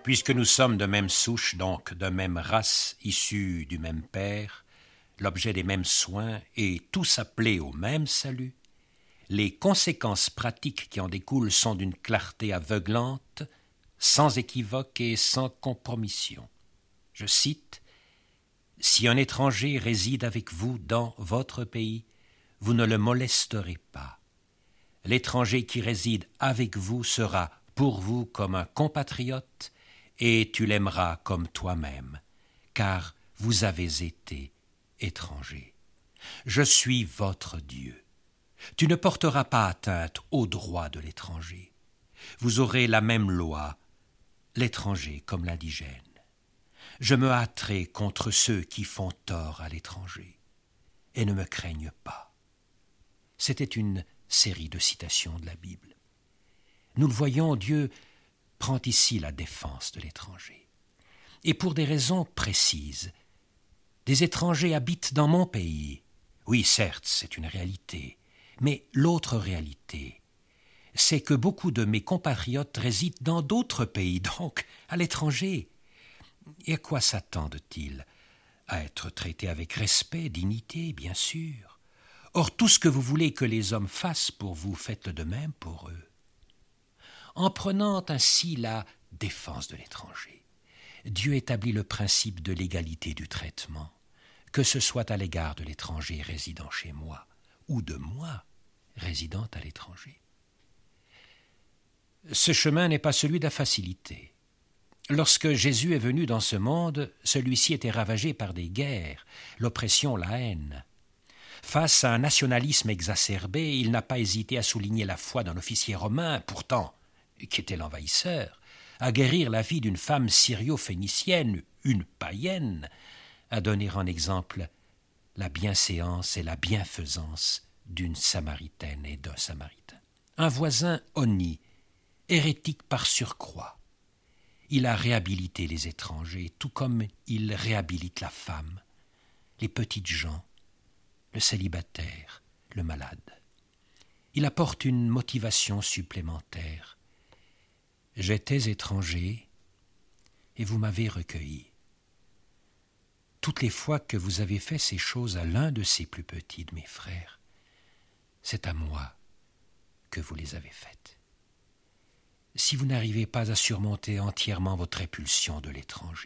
Puisque nous sommes de même souche, donc de même race, issus du même Père, l'objet des mêmes soins et tous appelés au même salut, les conséquences pratiques qui en découlent sont d'une clarté aveuglante, sans équivoque et sans compromission. Je cite « Si un étranger réside avec vous dans votre pays, vous ne le molesterez pas. L'étranger qui réside avec vous sera pour vous comme un compatriote, et tu l'aimeras comme toi-même, car vous avez été étranger. Je suis votre Dieu. Tu ne porteras pas atteinte aux droits de l'étranger. Vous aurez la même loi, l'étranger comme l'indigène. Je me hâterai contre ceux qui font tort à l'étranger, et ne me craignent pas. » C'était une série de citations de la Bible. Nous le voyons, Dieu prend ici la défense de l'étranger. Et pour des raisons précises. Des étrangers habitent dans mon pays. Oui, certes, c'est une réalité. Mais l'autre réalité, c'est que beaucoup de mes compatriotes résident dans d'autres pays, donc à l'étranger. Et à quoi s'attendent-ils? À être traités avec respect, dignité, bien sûr. Or, tout ce que vous voulez que les hommes fassent pour vous, faites-le de même pour eux. En prenant ainsi la défense de l'étranger, Dieu établit le principe de l'égalité du traitement, que ce soit à l'égard de l'étranger résidant chez moi ou de moi résidant à l'étranger. Ce chemin n'est pas celui de la facilité. Lorsque Jésus est venu dans ce monde, celui-ci était ravagé par des guerres, l'oppression, la haine. Face à un nationalisme exacerbé, il n'a pas hésité à souligner la foi d'un officier romain, pourtant, qui était l'envahisseur, à guérir la vie d'une femme syrio-phénicienne, une païenne, à donner en exemple la bienséance et la bienfaisance d'une Samaritaine et d'un Samaritain. Un voisin honni, hérétique par surcroît, il a réhabilité les étrangers, tout comme il réhabilite la femme, les petites gens, le célibataire, le malade. Il apporte une motivation supplémentaire. J'étais étranger et vous m'avez recueilli. Toutes les fois que vous avez fait ces choses à l'un de ces plus petits de mes frères, c'est à moi que vous les avez faites. Si vous n'arrivez pas à surmonter entièrement votre répulsion de l'étranger,